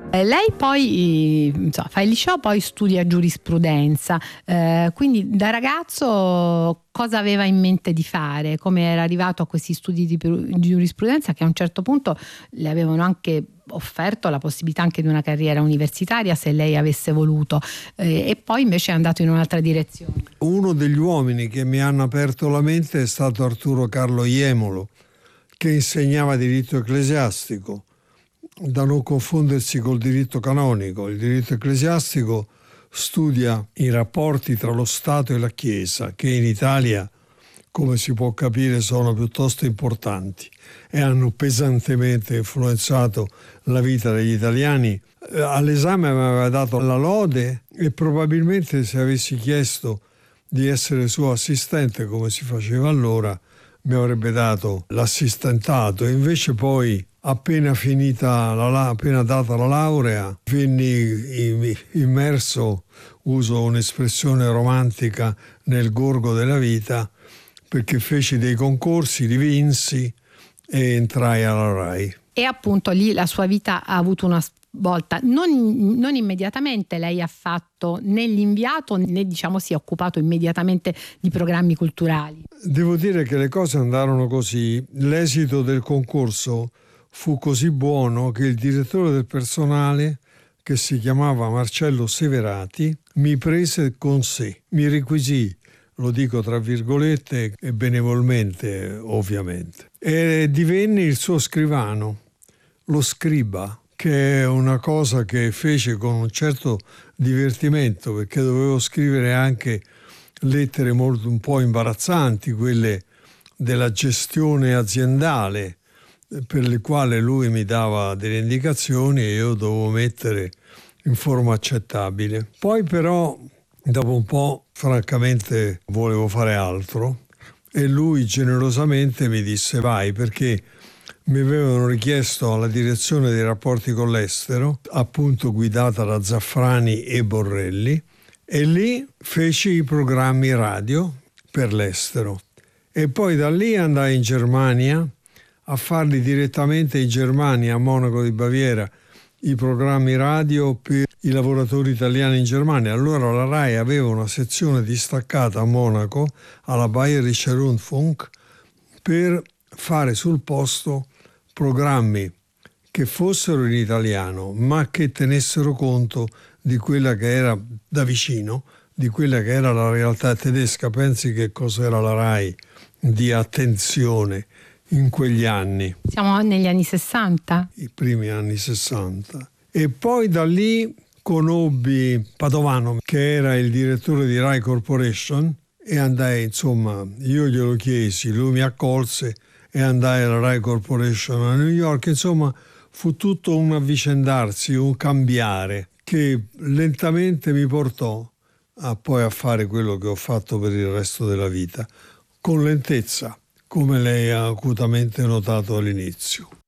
Lei poi insomma, fa il liceo, poi studia giurisprudenza, quindi da ragazzo cosa aveva in mente di fare? Come era arrivato a questi studi di giurisprudenza che a un certo punto le avevano anche offerto la possibilità anche di una carriera universitaria se lei avesse voluto, e poi invece è andato in un'altra direzione? Uno degli uomini che mi hanno aperto la mente è stato Arturo Carlo Jemolo, che insegnava diritto ecclesiastico, da non confondersi col diritto canonico. Il diritto ecclesiastico studia i rapporti tra lo Stato e la Chiesa, che in Italia, come si può capire, sono piuttosto importanti e hanno pesantemente influenzato la vita degli italiani. All'esame mi aveva dato la lode e probabilmente se avessi chiesto di essere suo assistente, come si faceva allora, mi avrebbe dato l'assistentato. Invece poi, appena data la laurea, venni immerso, uso un'espressione romantica, nel gorgo della vita, perché feci dei concorsi, li vinsi e entrai alla RAI. E appunto lì la sua vita ha avuto una svolta. Non immediatamente lei ha fatto né l'inviato né si è occupato immediatamente di programmi culturali. Devo dire che le cose andarono così. L'esito del concorso fu così buono che il direttore del personale, che si chiamava Marcello Severati, mi prese con sé, mi requisì, lo dico tra virgolette e benevolmente ovviamente, e divenni il suo scrivano, lo scriba, che è una cosa che fece con un certo divertimento, perché dovevo scrivere anche lettere molto un po' imbarazzanti, quelle della gestione aziendale, per le quali lui mi dava delle indicazioni e io dovevo mettere in forma accettabile. Poi però, dopo un po', francamente volevo fare altro e lui generosamente mi disse vai, perché mi avevano richiesto alla direzione dei rapporti con l'estero, appunto guidata da Zaffrani e Borrelli, e lì feci i programmi radio per l'estero. E poi da lì andai in Germania a farli direttamente in Germania, a Monaco di Baviera, i programmi radio per i lavoratori italiani in Germania. Allora la RAI aveva una sezione distaccata a Monaco, alla Bayerische Rundfunk, per fare sul posto programmi che fossero in italiano, ma che tenessero conto di quella che era da vicino, di quella che era la realtà tedesca. Pensi che cos'era la RAI di attenzione in quegli anni. Siamo negli anni 60? I primi anni 60. E poi da lì conobbi Padovano, che era il direttore di Rai Corporation, e andai, insomma, io glielo chiesi, lui mi accolse e andai alla Rai Corporation a New York. Insomma, fu tutto un avvicendarsi, un cambiare, che lentamente mi portò poi a fare quello che ho fatto per il resto della vita, con lentezza, come lei ha acutamente notato all'inizio.